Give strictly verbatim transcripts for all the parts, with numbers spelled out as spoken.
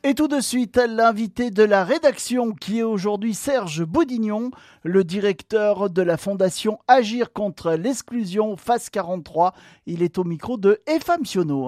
Et tout de suite, l'invité de la rédaction qui est aujourd'hui Serge Boudignon, le directeur de la fondation Agir contre l'exclusion Phase quarante-trois. Il est au micro de F A M Sionneau.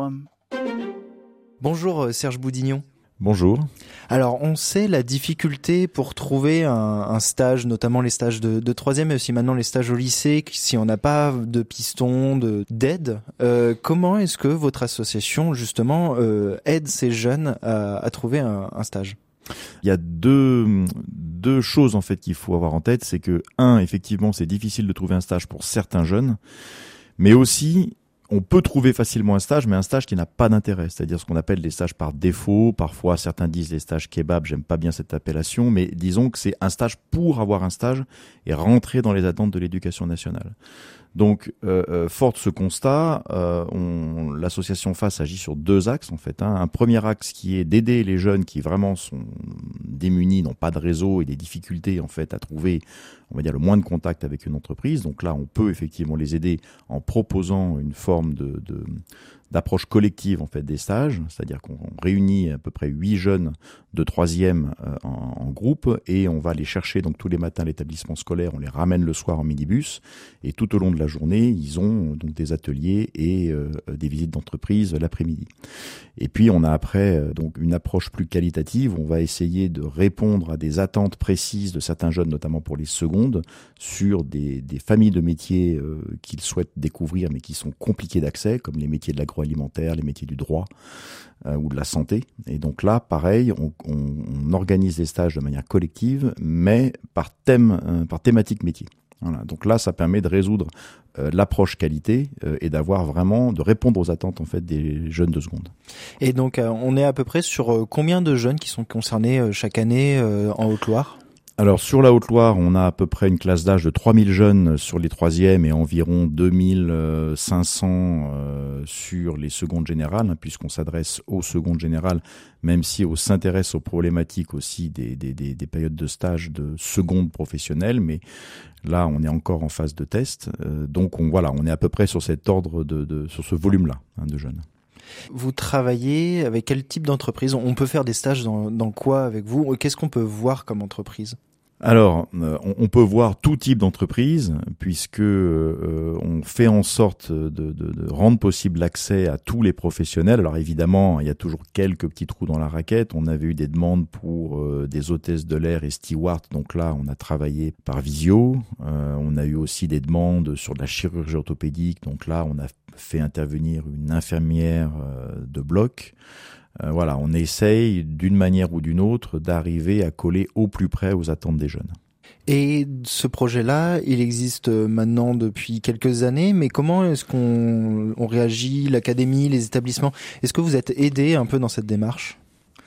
Bonjour Serge Boudignon. Bonjour. Alors, on sait la difficulté pour trouver un, un stage, notamment les stages de, de troisième, mais aussi maintenant les stages au lycée, si on n'a pas de piston, de, d'aide. Euh, comment est-ce que votre association, justement, euh, aide ces jeunes à, à trouver un, un stage ? Il y a deux, deux choses en fait qu'il faut avoir en tête. C'est que, un, effectivement, c'est difficile de trouver un stage pour certains jeunes, mais aussi... on peut trouver facilement un stage, mais un stage qui n'a pas d'intérêt, c'est-à-dire ce qu'on appelle les stages par défaut. Parfois, certains disent les stages kebab, j'aime pas bien cette appellation, mais disons que c'est un stage pour avoir un stage et rentrer dans les attentes de l'éducation nationale. Donc, euh, euh, fort de ce constat, euh, on, l'association F A S agit sur deux axes en fait. Hein. Un premier axe qui est d'aider les jeunes qui vraiment sont démunis, n'ont pas de réseau et des difficultés en fait à trouver, on va dire, le moins de contact avec une entreprise. Donc là, on peut effectivement les aider en proposant une forme de, de d'approche collective en fait des stages, c'est-à-dire qu'on réunit à peu près huit jeunes de troisième euh, en, en groupe et on va les chercher donc tous les matins à l'établissement scolaire, on les ramène le soir en minibus et tout au long de la journée, ils ont donc des ateliers et euh, des visites d'entreprise l'après-midi. Et puis on a après euh, donc une approche plus qualitative, on va essayer de répondre à des attentes précises de certains jeunes, notamment pour les secondes, sur des, des familles de métiers euh, qu'ils souhaitent découvrir mais qui sont compliqués d'accès, comme les métiers de l'agroalimentaire, les métiers du droit euh, ou de la santé. Et donc là, pareil, on, on, on organise des stages de manière collective, mais par thème, euh, par thématique métier. Voilà. Donc là, ça permet de résoudre euh, l'approche qualité euh, et d'avoir vraiment, de répondre aux attentes en fait des jeunes de seconde. Et donc, euh, on est à peu près sur euh, combien de jeunes qui sont concernés euh, chaque année euh, en Haute-Loire ? Alors sur la Haute-Loire, on a à peu près une classe d'âge de trois mille jeunes sur les troisièmes et environ deux mille cinq cents euh, sur les secondes générales, hein, puisqu'on s'adresse aux secondes générales, même si on s'intéresse aux problématiques aussi des, des, des, des périodes de stage de seconde professionnelle, mais là on est encore en phase de test, euh, donc on, voilà, on est à peu près sur cet ordre de, de sur ce volume-là hein, de jeunes. Vous travaillez avec quel type d'entreprise ? On peut faire des stages dans, dans quoi avec vous ? Qu'est-ce qu'on peut voir comme entreprise ? Alors, euh, on, on peut voir tout type d'entreprise, puisque euh, on fait en sorte de, de, de rendre possible l'accès à tous les professionnels. Alors évidemment, il y a toujours quelques petits trous dans la raquette. On avait eu des demandes pour euh, des hôtesses de l'air et stewards, donc là, on a travaillé par visio. Euh, on a eu aussi des demandes sur de la chirurgie orthopédique, donc là, on a fait intervenir une infirmière euh, de bloc. Euh, voilà, on essaye d'une manière ou d'une autre d'arriver à coller au plus près aux attentes des jeunes. Et ce projet-là, il existe maintenant depuis quelques années, mais comment est-ce qu'on on réagit, l'académie, les établissements ? Est-ce que vous êtes aidés un peu dans cette démarche ?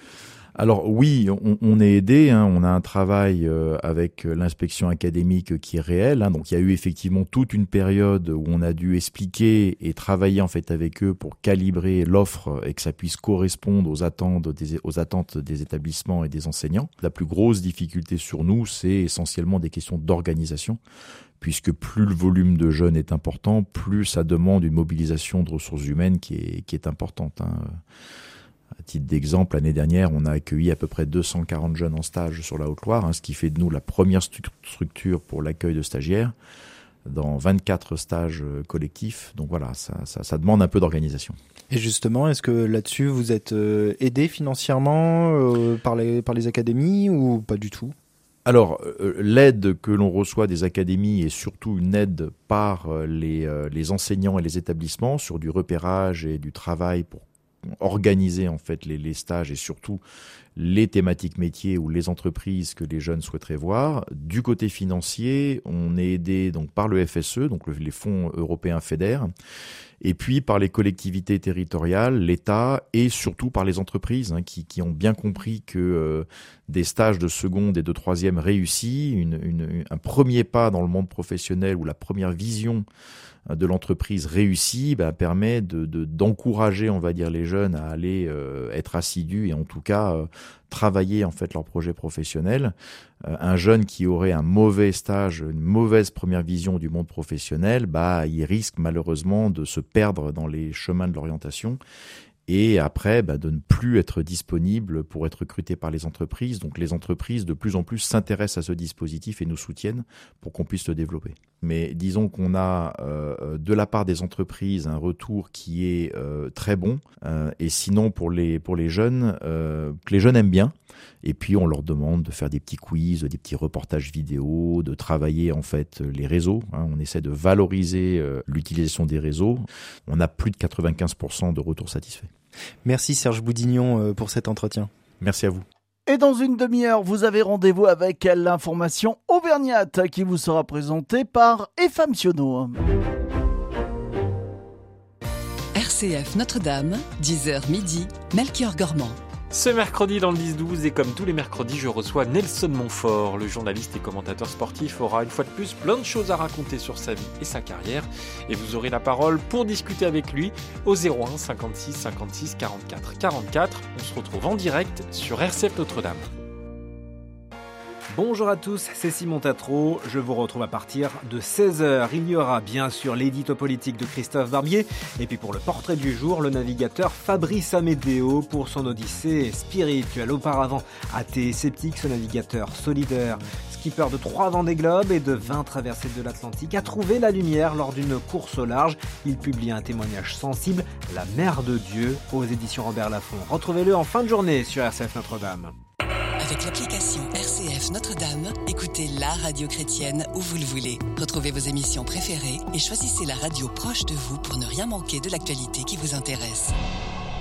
Alors oui, on, on est aidé, hein, on a un travail euh, avec l'inspection académique qui est réel, hein, donc il y a eu effectivement toute une période où on a dû expliquer et travailler en fait avec eux pour calibrer l'offre et que ça puisse correspondre aux attentes des, aux attentes des établissements et des enseignants. La plus grosse difficulté sur nous, c'est essentiellement des questions d'organisation, puisque plus le volume de jeunes est important, plus ça demande une mobilisation de ressources humaines qui est, qui est importante, hein. À titre d'exemple, l'année dernière, on a accueilli à peu près deux cent quarante jeunes en stage sur la Haute-Loire, hein, ce qui fait de nous la première structure pour l'accueil de stagiaires dans vingt-quatre stages collectifs. Donc voilà, ça, ça, ça demande un peu d'organisation. Et justement, est-ce que là-dessus, vous êtes euh, aidé financièrement euh, par les, par les académies ou pas du tout ? Alors, euh, l'aide que l'on reçoit des académies est surtout une aide par les, euh, les enseignants et les établissements sur du repérage et du travail pour organiser en fait les, les stages et surtout les thématiques métiers ou les entreprises que les jeunes souhaiteraient voir. Du côté financier, on est aidé donc par le F S E, donc le, les fonds européens FEDER, et puis par les collectivités territoriales, l'État et surtout par les entreprises hein, qui, qui ont bien compris que euh, des stages de seconde et de troisième réussis, une, une, un premier pas dans le monde professionnel ou la première vision de l'entreprise réussie bah, permet de, de, d'encourager, on va dire, les jeunes à aller euh, être assidus et en tout cas euh, travailler en fait leur projet professionnel. Euh, un jeune qui aurait un mauvais stage, une mauvaise première vision du monde professionnel, bah, il risque malheureusement de se perdre dans les chemins de l'orientation et après bah, de ne plus plus être disponible pour être recruté par les entreprises. Donc les entreprises de plus en plus s'intéressent à ce dispositif et nous soutiennent pour qu'on puisse le développer. Mais disons qu'on a euh, de la part des entreprises un retour qui est euh, très bon euh, et sinon pour les pour les jeunes, euh, que les jeunes aiment bien. Et puis on leur demande de faire des petits quiz, des petits reportages vidéo, de travailler en fait les réseaux. Hein. On essaie de valoriser euh, l'utilisation des réseaux. On a plus de quatre-vingt-quinze pour cent de retours satisfaits. Merci Serge Boudignon euh, pour cet entretien. Merci à vous. Et dans une demi-heure, vous avez rendez-vous avec l'information auvergnate qui vous sera présentée par Efam Siono. R C F Notre-Dame, dix heures midi, Melchior Gormand. Ce mercredi dans le dix douze, et comme tous les mercredis, je reçois Nelson Montfort. Le journaliste et commentateur sportif aura une fois de plus plein de choses à raconter sur sa vie et sa carrière. Et vous aurez la parole pour discuter avec lui au zéro un cinquante-six cinquante-six quarante-quatre quarante-quatre. On se retrouve en direct sur R C F Notre-Dame. Bonjour à tous, c'est Simon Tatro. Je vous retrouve à partir de seize heures. Il y aura bien sûr l'édito politique de Christophe Barbier. Et puis pour le portrait du jour, le navigateur Fabrice Amédéo pour son odyssée spirituelle. Auparavant, athée et sceptique, ce navigateur solidaire, skipper de trois Vendée Globe et de vingt traversées de l'Atlantique, a trouvé la lumière lors d'une course au large. Il publie un témoignage sensible, La Mère de Dieu, aux éditions Robert Laffont. Retrouvez-le en fin de journée sur R C F Notre-Dame. Avec l'application R C F Notre-Dame, écoutez la radio chrétienne où vous le voulez. Retrouvez vos émissions préférées et choisissez la radio proche de vous pour ne rien manquer de l'actualité qui vous intéresse.